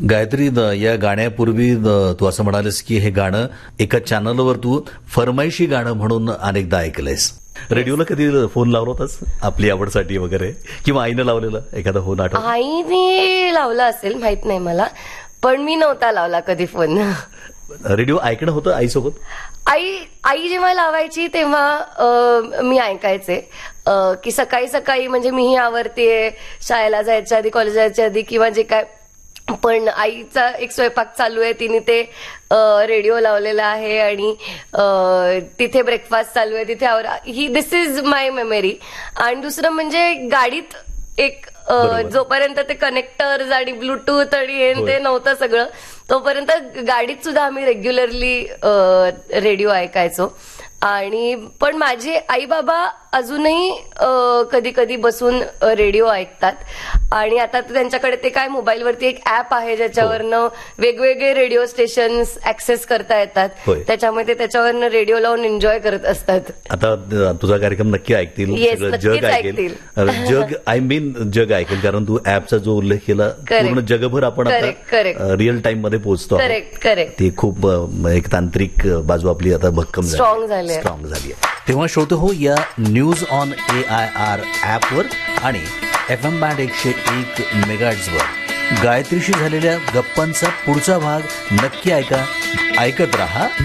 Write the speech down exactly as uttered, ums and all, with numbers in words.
गायत्री, या गाण्यापूर्वी तू असं म्हणालीस की हे गाणं एका चॅनलवर तू फरमाईशी गाणं म्हणून अनेकदा ऐकलंयस. रेडिओला कधी फोन लावला होतास आपली आवडसाठी वगैरे, किंवा आईनं लावलेलं एखादा फोन आठवत? आईने लावला असेल, माहित नाही मला, पण मी नव्हता लावला कधी फोन. रेडिओ ऐकणं होतं आईसोबत? आई आई जेव्हा लावायची तेव्हा मी ऐकायचे की सकाळी सकाळी, म्हणजे मीही आवरतेय शाळेला जायच्या आधी, कॉलेज जायच्या आधी किंवा जे काय, पण आईचा एक स्वयंपाक चालू आहे, तिने ते रेडिओ लावलेला आहे आणि तिथे ब्रेकफास्ट चालू आहे, तिथे आवर ही दिस इज माय मेमरी. आणि दुसरं म्हणजे गाडीत एक जोपर्यंत ते कनेक्टर्स आणि ब्लूटूथ आणि हे ते नव्हतं सगळं, तोपर्यंत गाडीत सुद्धा आम्ही रेग्युलरली रेडिओ ऐकायचो. आणि पण माझे आई बाबा अजूनही कधी कधी बसून रेडिओ ऐकतात. आणि आता त्यांच्याकडे ते काय मोबाईलवरती एक ऍप आहे ज्याच्यावरनं वेगवेगळे रेडिओ स्टेशन ऍक्सेस करता येतात, त्याच्यामुळे ते त्याच्यावरनं रेडिओ लावून एन्जॉय करत असतात. आता तुझा कार्यक्रम नक्की ऐकतील, जग ऐकेल, जग आय मीन जग ऐकेल, कारण तू ऍपचा जो उल्लेख केला, पूर्ण जगभर आपण आता रिअल टाइम मध्ये पोहोचतो. करेक्ट करेक्ट ती खूप एक तांत्रिक बाजू आपली आता भक्कम स्ट्रॉंग झाली स्ट्रॉंग झाली आहे. तेव्हा श्रोते हो, या news on A I R ऍपवर आणि एफ एम बँड एकशे एक मेगाहर्ट्झवर गायत्रीशी झालेल्या गप्पांचा पुढचा भाग नक्की ऐका. ऐकत रहा.